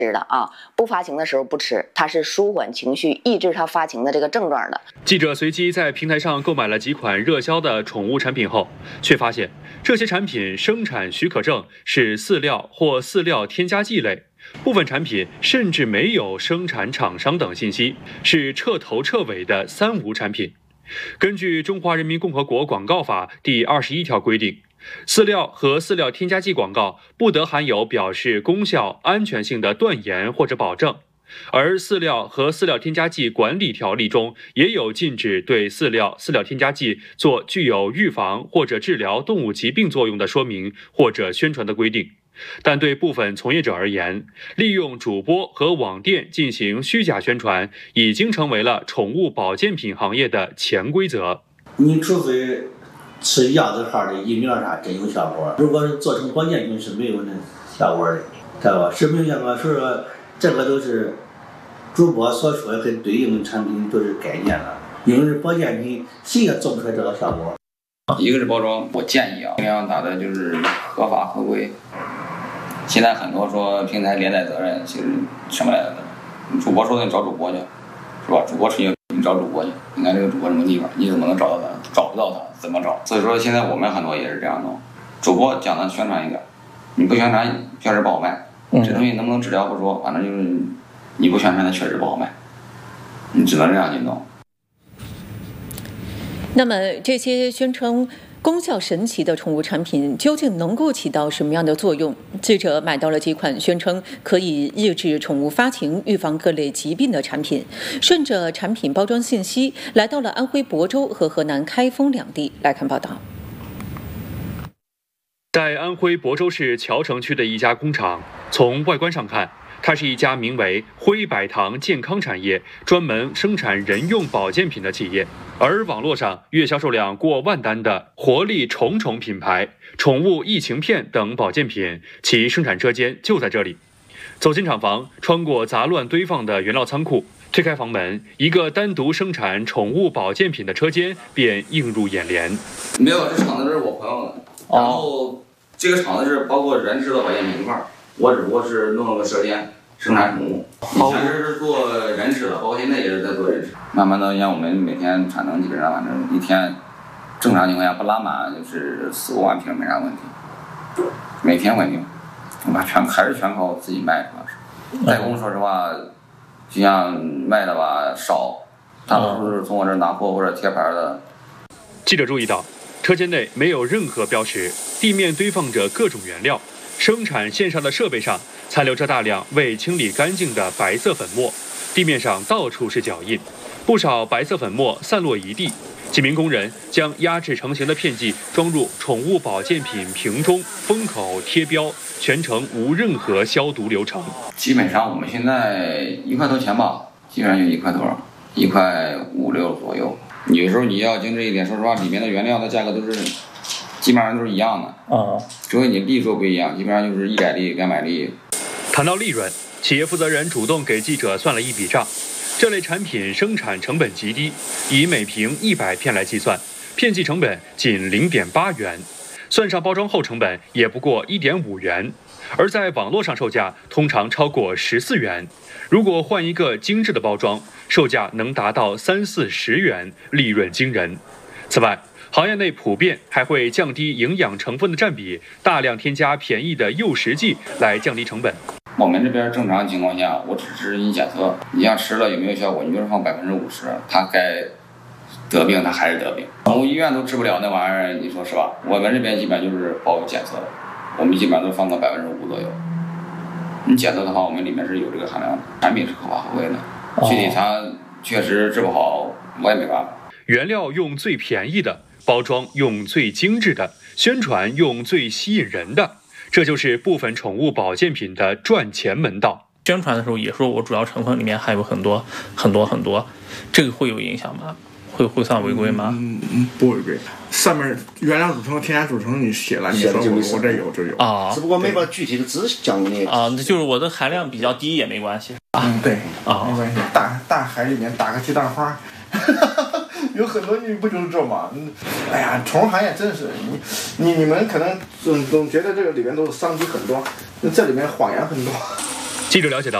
吃的啊，不发情的时候不吃，它是舒缓情绪、抑制它发情的这个症状的。 记者随机在平台上购买了几款热销的宠物产品后，却发现这些产品生产许可证是饲料或饲料添加剂类，部分产品甚至没有生产厂商等信息，是彻头彻尾的三无产品。根据《中华人民共和国广告法》第21条规定，饲料和饲料添加剂广告不得含有表示功效、安全性的断言或者保证。而饲料和饲料添加剂管理条例中也有禁止对饲料、饲料添加剂做具有预防或者治疗动物疾病作用的说明或者宣传的规定。但对部分从业者而言，利用主播和网店进行虚假宣传，已经成为了宠物保健品行业的潜规则。 你除非吃鸭子号的疫苗啥真有效果，如果是做成保健品是没有那效果的，知道吧？是没有效果，所以说这个都是主播所说的跟对应的产品都是概念了，因为是保健品，谁也做不出来这个效果。 一个是包装，我建议尽量打的就是合法合规。现在很多说平台连带责任，其实什么来的？主播说的你找主播去，是吧？主播吹你找主播去，你看这个主播什么地方，你怎么能找到他？找不到他怎么找？所以说现在我们很多也是这样弄，主播讲的宣传一点，你不宣传确实不好卖。这东西能不能治疗不说，反正就是你不宣传它确实不好卖，你只能这样去弄。 那么这些宣称功效神奇的宠物产品究竟能够起到什么样的作用？记者买到了几款宣称可以抑制宠物发情、预防各类疾病的产品，顺着产品包装信息来到了安徽亳州和河南开封两地。来看报道。 在安徽亳州市谯城区的一家工厂，从外观上看，它是一家名为辉百堂健康产业，专门生产人用保健品的企业。而网络上月销售量过万单的活力宠宠品牌、宠物疫情片等保健品，其生产车间就在这里。走进厂房，穿过杂乱堆放的原料仓库，推开房门，一个单独生产宠物保健品的车间便映入眼帘。 没有，这厂子是我朋友的，然后这个厂子是包括人吃的保健品一块儿，我只不过是弄了个车间生产宠物。以前是做人吃的，包括现在也是在做人吃。慢慢的，像我们每天产能基本上反正一天正常情况下不拉满就是4、5万瓶没啥问题，每天稳定。我们还是全靠自己卖，主要是代工。说实话，就像卖的吧少，大多数是从我这儿拿货或者贴牌的。 记者注意到，车间内没有任何标识，地面堆放着各种原料，生产线上的设备上残留着大量未清理干净的白色粉末，地面上到处是脚印，不少白色粉末散落一地。几名工人将压制成型的片剂装入宠物保健品瓶中，封口贴标，全程无任何消毒流程。 基本上我们现在1块多钱吧，基本上就1块多，1块5、6左右。有时候你要精致一点，说实话，里面的原料的价格都是基本上都是一样的啊，除非你粒数不一样，基本上就是100粒、200粒。 谈到利润，企业负责人主动给记者算了一笔账。这类产品生产成本极低，以每瓶100片来计算，片剂成本仅0.8元，算上包装后成本也不过1.5元，而在网络上售价通常超过14元。如果换一个精致的包装，售价能达到30、40元，利润惊人。此外，行业内普遍还会降低营养成分的占比，大量添加便宜的诱食剂来降低成本。 我们这边正常情况下，我只是一检测，你像吃了有没有效果，你就是放50%，它该得病它还是得病。宠物医院都治不了那玩意儿，你说是吧？我们这边基本就是包检测的，我们基本上都放到5%左右。你检测的话，我们里面是有这个含量的，产品是合法合规的，具体它确实治不好，我也没办法。 原料用最便宜的，包装用最精致的，宣传用最吸引人的。这就是部分宠物保健品的赚钱门道。 宣传的时候也说我主要成分里面还有很多，这个会有影响吗？会算违规吗？ 不违规。上面原料组成、添加组成你写了，你说我这有就有啊， 只不过没把具体的字讲进去啊，就是我的含量比较低也没关系对啊，没关系。大海里面打个鸡蛋花。有很多你不就是这吗？哎呀，宠物行业真是你们可能总觉得这个里面都是商机很多，这里面谎言很多。 记者了解到，